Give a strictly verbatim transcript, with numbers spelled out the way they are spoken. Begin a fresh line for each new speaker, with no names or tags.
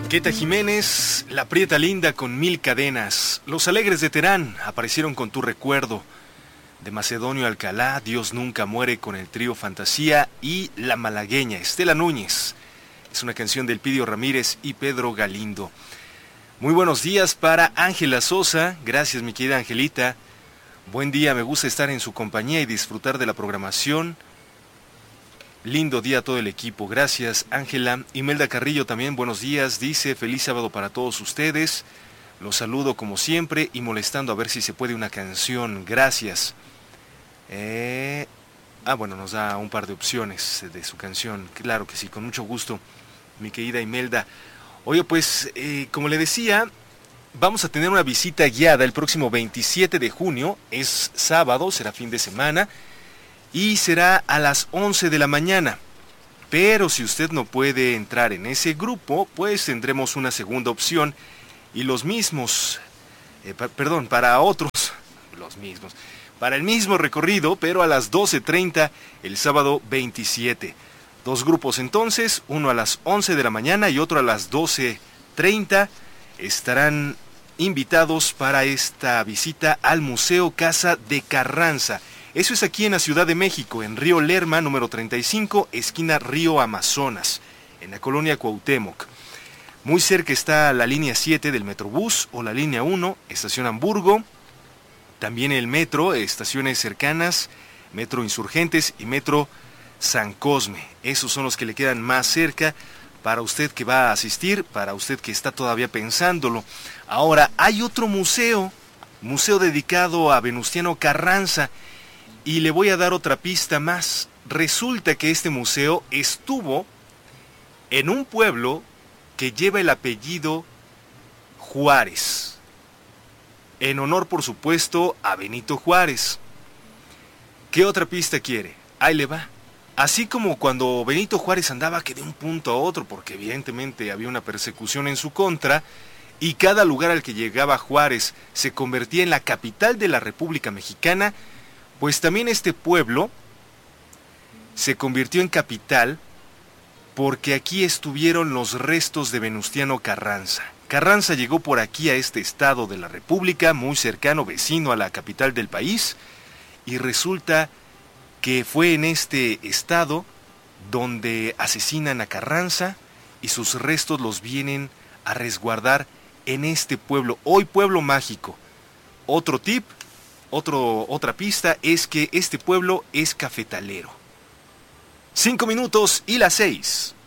Queta Jiménez, La Prieta Linda con Mil Cadenas. Los Alegres de Terán aparecieron con Tu Recuerdo. De Macedonio Alcalá, Dios Nunca Muere con el trío Fantasía. Y La Malagueña, Estela Núñez. Es una canción del Pidio Ramírez y Pedro Galindo. Muy buenos días para Ángela Sosa. Gracias, mi querida Angelita. Buen día, me gusta estar en su compañía y disfrutar de la programación. Lindo día a todo el equipo, gracias Ángela. Imelda Carrillo también, buenos días, dice feliz sábado para todos ustedes. Los saludo como siempre y molestando a ver si se puede una canción, gracias. Eh... Ah, bueno, nos da un par de opciones de su canción, claro que sí, con mucho gusto, mi querida Imelda. Oye, pues, eh, como le decía, vamos a tener una visita guiada el próximo veintisiete de junio, es sábado, será fin de semana. Y será a las once de la mañana. Pero si usted no puede entrar en ese grupo, pues tendremos una segunda opción. Y los mismos, eh, pa- perdón, para otros, los mismos, para el mismo recorrido, pero a las doce treinta el sábado veintisiete. Dos grupos entonces, uno a las once de la mañana y otro a las doce treinta, estarán invitados para esta visita al Museo Casa de Carranza. Eso es aquí en la Ciudad de México, en Río Lerma, número treinta y cinco, esquina Río Amazonas, en la colonia Cuauhtémoc. Muy cerca está la línea siete del Metrobús o la línea uno, estación Hamburgo. También el metro, estaciones cercanas, Metro Insurgentes y Metro San Cosme. Esos son los que le quedan más cerca para usted que va a asistir, para usted que está todavía pensándolo. Ahora, hay otro museo, museo dedicado a Venustiano Carranza. Y le voy a dar otra pista más. Resulta que este museo estuvo en un pueblo que lleva el apellido Juárez. En honor, por supuesto, a Benito Juárez. ¿Qué otra pista quiere? Ahí le va. Así como cuando Benito Juárez andaba que de un punto a otro, porque evidentemente había una persecución en su contra, y cada lugar al que llegaba Juárez se convertía en la capital de la República Mexicana, pues también este pueblo se convirtió en capital porque aquí estuvieron los restos de Venustiano Carranza. Carranza llegó por aquí a este estado de la República, muy cercano, vecino a la capital del país, y resulta que fue en este estado donde asesinan a Carranza y sus restos los vienen a resguardar en este pueblo, hoy pueblo mágico. Otro tip. Otro, otra pista es que este pueblo es cafetalero. Cinco minutos y las seis.